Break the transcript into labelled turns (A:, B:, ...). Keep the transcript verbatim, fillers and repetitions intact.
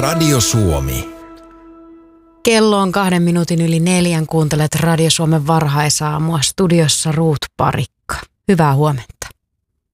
A: Radio Suomi.
B: Kello on kahden minuutin yli neljän. Kuuntelet Radio Suomen varhaisaamua. Studiossa Ruut Parikka. Hyvää huomenta.